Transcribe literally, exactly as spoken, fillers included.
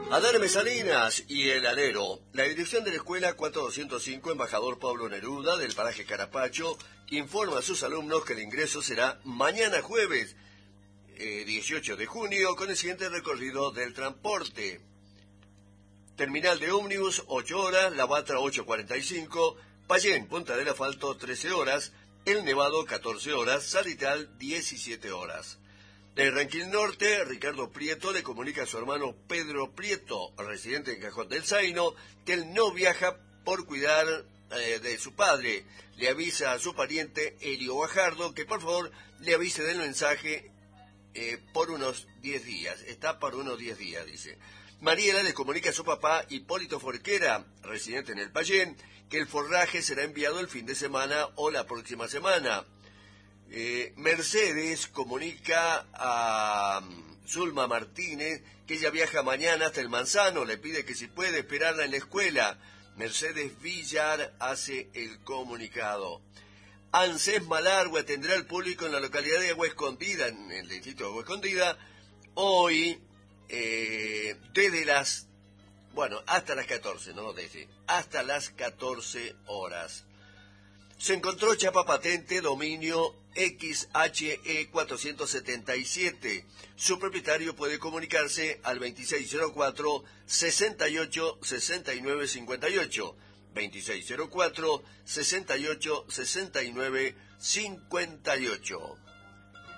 Adán Salinas y el alero. La dirección de la escuela cuatro doscientos cinco, Embajador Pablo Neruda, del paraje Carapacho, informa a sus alumnos que el ingreso será mañana jueves, eh, dieciocho de junio, con el siguiente recorrido del transporte. Terminal de ómnibus, ocho horas, La Batra, ocho cuarenta y cinco, Payén, Punta del Asfalto, trece horas, El Nevado, catorce horas, Salital, diecisiete horas. De Ranquil Norte, Ricardo Prieto le comunica a su hermano Pedro Prieto, residente en Cajón del Zaino, que él no viaja por cuidar eh, de su padre. Le avisa a su pariente Elio Bajardo que por favor le avise del mensaje eh, por unos diez días. Está por unos diez días, dice. Mariela le comunica a su papá Hipólito Forquera, residente en el Payén, que el forraje será enviado el fin de semana o la próxima semana. Eh, Mercedes comunica a um, Zulma Martínez que ella viaja mañana hasta el Manzano, le pide que si puede esperarla en la escuela. Mercedes Villar hace el comunicado. ANSES Malargüe tendrá al público en la localidad de Agua Escondida, en el distrito de Agua Escondida, hoy eh, desde las, bueno, hasta las catorce, no desde, hasta las catorce horas. Se encontró chapa patente dominio X H E cuatrocientos setenta y siete. Su propietario puede comunicarse al veintiséis cero cuatro, sesenta y ocho, sesenta y nueve cincuenta y ocho. veintiséis cero cuatro, sesenta y ocho, sesenta y nueve cincuenta y ocho.